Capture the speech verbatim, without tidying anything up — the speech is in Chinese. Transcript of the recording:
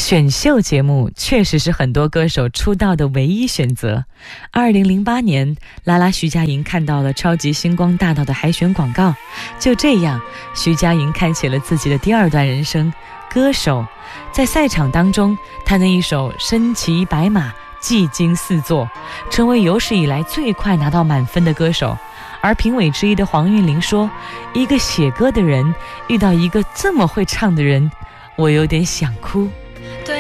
选秀节目确实是很多歌手出道的唯一选择。二零零八年，啦啦徐佳莹看到了超级星光大道的海选广告，就这样，徐佳莹开启了自己的第二段人生——歌手。在赛场当中，她那一首《身骑白马》技惊四座，成为有史以来最快拿到满分的歌手。而评委之一的黄韵玲说：“一个写歌的人遇到一个这么会唱的人，我有点想哭。”